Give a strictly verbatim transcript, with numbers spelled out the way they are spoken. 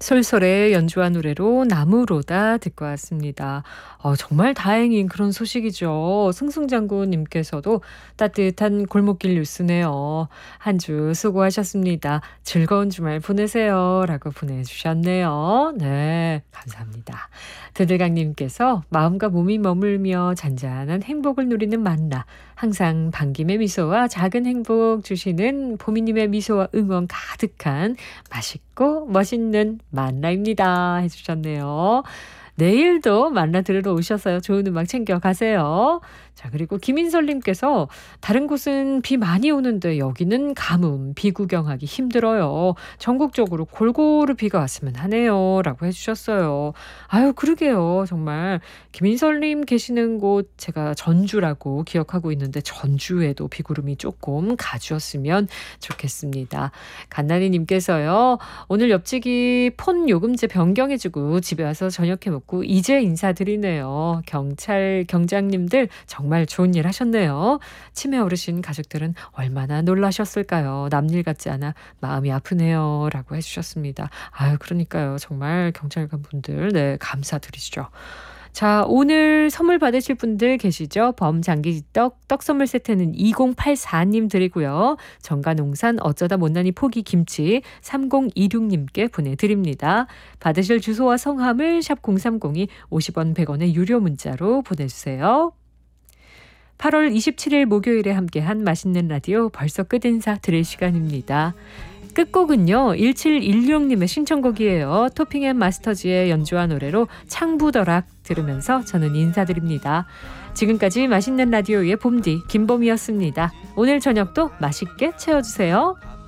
솔솔의 연주한 노래로 나무로다 듣고 왔습니다. 어, 정말 다행인 그런 소식이죠. 승승장구님께서도 따뜻한 골목길 뉴스네요. 한 주 수고하셨습니다. 즐거운 주말 보내세요. 라고 보내주셨네요. 네, 감사합니다. 드들강님께서 마음과 몸이 머물며 잔잔한 행복을 누리는 만나. 항상 반김의 미소와 작은 행복 주시는 보미님의 미소와 응원 가득한 맛있고 멋있는 만나입니다. 해주셨네요. 내일도 만나 들으러 오셔서요. 좋은 음악 챙겨 가세요. 자, 그리고 김인설님께서 다른 곳은 비 많이 오는데 여기는 가뭄, 비 구경하기 힘들어요. 전국적으로 골고루 비가 왔으면 하네요. 라고 해주셨어요. 아유, 그러게요. 정말 김인설님 계시는 곳 제가 전주라고 기억하고 있는데 전주에도 비구름이 조금 가주었으면 좋겠습니다. 간나니님께서요. 오늘 옆집이 폰 요금제 변경해주고 집에 와서 저녁해 먹고 이제 인사드리네요. 경찰 경장님들 정말 좋은 일 하셨네요. 치매 어르신 가족들은 얼마나 놀라셨을까요? 남일 같지 않아 마음이 아프네요. 라고 해주셨습니다. 아유, 그러니까요. 정말 경찰관 분들, 네, 감사드리죠. 자, 오늘 선물 받으실 분들 계시죠? 범장기떡 떡 선물 세트는 이공팔사님 드리고요. 정가농산 어쩌다 못난이 포기 김치 삼공이육님께 보내드립니다. 받으실 주소와 성함을 샵 공삼공이 오십 원 백 원의 유료 문자로 보내주세요. 팔월 이십칠일 목요일에 함께한 맛있는 라디오 벌써 끝 인사 드릴 시간입니다. 끝곡은요. 일칠일육님의 신청곡이에요. 토핑앤마스터즈의 연주한 노래로 창부더락 들으면서 저는 인사드립니다. 지금까지 맛있는 라디오의 봄디 김봄이었습니다. 오늘 저녁도 맛있게 채워주세요.